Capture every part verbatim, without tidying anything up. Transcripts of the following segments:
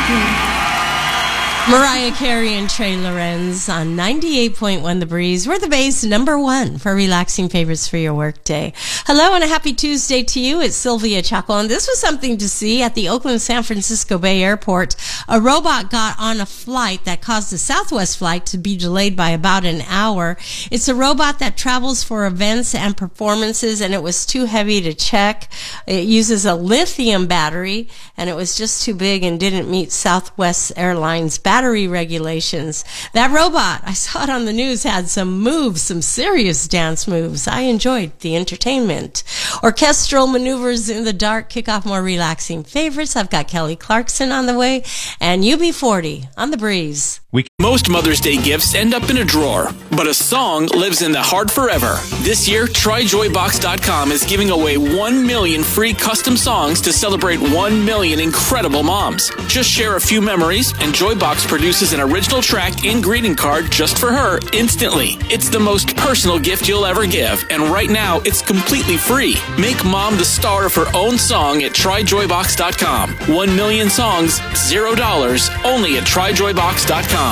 Mariah Carey and Trey Lorenz on ninety-eight point one The Breeze. We're the base number one for relaxing favorites for your workday. Hello and a happy Tuesday to you. It's Sylvia Chaco, and this was something to see at the Oakland-San Francisco Bay Airport. A robot got on a flight that caused the Southwest flight to be delayed by about an hour. It's a robot that travels for events and performances, and it was too heavy to check. It uses a lithium battery, and it was just too big and didn't meet Southwest Airlines battery battery regulations. That robot, I saw it on the news, had some moves, some serious dance moves. I enjoyed the entertainment. Orchestral maneuvers in the dark kick off more relaxing favorites. I've got Kelly Clarkson on the way and U B forty on The Breeze. We- Most Mother's Day gifts end up in a drawer, but a song lives in the heart forever. This year, Try Joy Box dot com is giving away one million free custom songs to celebrate one million incredible moms. Just share a few memories, and Joybox produces an original track and greeting card just for her instantly. It's the most personal gift you'll ever give, and right now, it's completely free. Make mom the star of her own song at Try Joy Box dot com. One million songs, zero dollars, only at Try Joy Box dot com.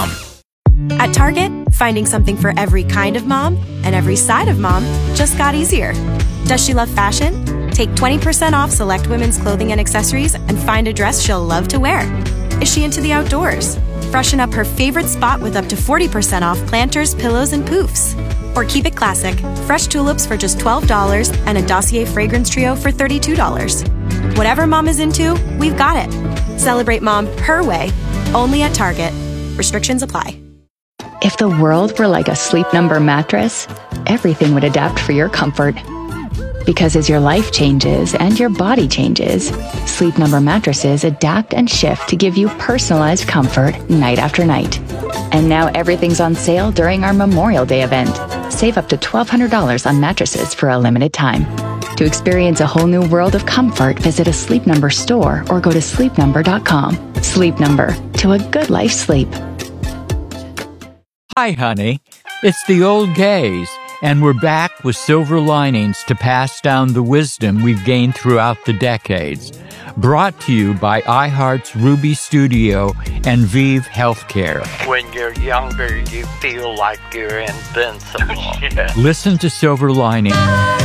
At Target, finding something for every kind of mom and every side of mom just got easier. Does she love fashion? Take twenty percent off select women's clothing and accessories and find a dress she'll love to wear. Is she into the outdoors? Freshen up her favorite spot with up to forty percent off planters, pillows, and poofs. Or keep it classic, fresh tulips for just twelve dollars and a Dossier fragrance trio for thirty-two dollars. Whatever mom is into, we've got it. Celebrate mom her way, only at Target. Restrictions apply. If the world were like a Sleep Number mattress, everything would adapt for your comfort. Because as your life changes and your body changes, Sleep Number mattresses adapt and shift to give you personalized comfort night after night. And now everything's on sale during our Memorial Day event. Save up to twelve hundred dollars on mattresses for a limited time. To experience a whole new world of comfort, visit a Sleep Number store or go to sleep number dot com. Sleep Number, to a good life sleep. Hi, honey. It's the old gays, and we're back with silver linings to pass down the wisdom we've gained throughout the decades. Brought to you by iHeart's Ruby Studio and Vive Healthcare. When you're younger, you feel like you're invincible. Listen to Silver Lining